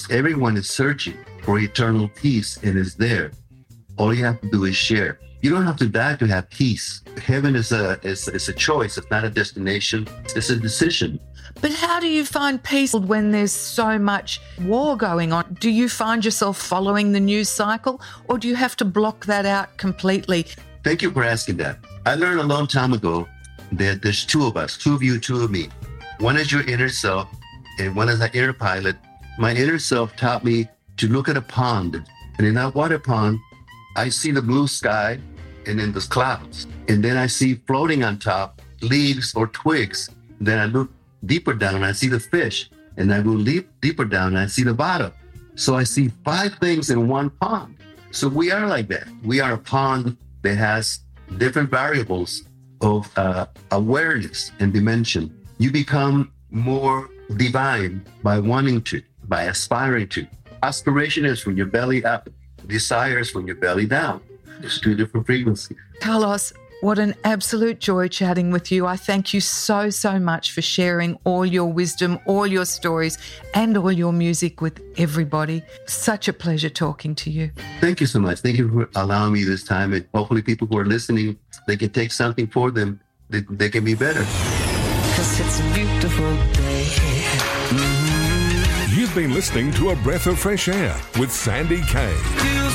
Everyone is searching for eternal peace and is there. All you have to do is share. You don't have to die to have peace. Heaven is a choice. It's not a destination. It's a decision. But how do you find peace when there's so much war going on? Do you find yourself following the news cycle, or do you have to block that out completely? Thank you for asking that. I learned a long time ago that there's two of us, two of you, two of me. One is your inner self, and one is an inner pilot. My inner self taught me to look at a pond, and in that water pond, I see the blue sky and then the clouds. And then I see floating on top leaves or twigs. Then I look deeper down and I see the fish. And I go deeper down and I see the bottom. So I see 5 things in one pond. So we are like that. We are a pond that has different variables of awareness and dimension. You become more divine by wanting to, by aspiring to. Aspiration is from your belly up. Desire is from your belly down. It's 2 different frequencies. Carlos, what an absolute joy chatting with you. I thank you so, so much for sharing all your wisdom, all your stories, and all your music with everybody. Such a pleasure talking to you. Thank you so much. Thank you for allowing me this time. And hopefully people who are listening, they can take something for them. They can be better. 'Cause it's a beautiful day. You've been listening to A Breath of Fresh Air with Sandy Kay.